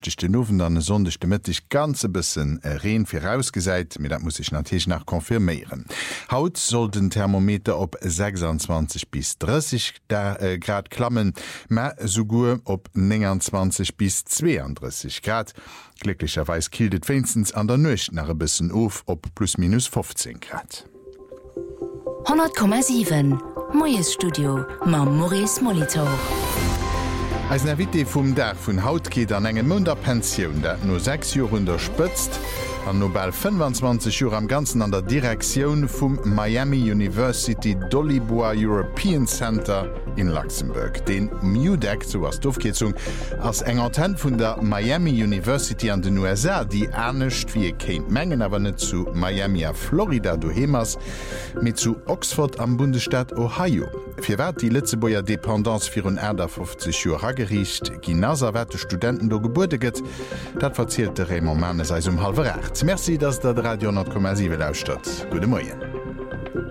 donnerstächte Nowen an sonndegchte Mëttich ganze bisssen Reen firausgesäit, mir dat muss ich natürlich nach konfirmieren. Haut soll den Thermometer op 26 bis 30 Grad klammen, ma sogur op 29 bis 32 Grad. Glücklicherweise kildet wenigstens an der Nucht nach ein bisschen auf op plus minus 15 Grad. 100,7 Moes Studio ma Maurice Molitor. Als Navité vum Dach vun Haut geht an engem Munderpensionioun, dat no 6 Joer unterspëtzt, an Nobel 25 Joer am ganzen an der Direktion vum Miami University Dollybois European Center in Luxemburg. Den MUDEC, so as d'Ofkezung, ass eng Antenn vun der Miami University an den USA, die ernstnecht wie kéint Mengen awer net zu Miami a Florida dohemers, mit zu Oxford am Bundesstaat Ohio. Firwer die Litzeboer Dependance vir un Äder 50 Joer hagericht, Ginnaserwerte Studenten do geburdeget, dat verzielt de Raymond Mannes als 7:30. Merci, dass der Radio 10,7 lauscht. Gute Morgen.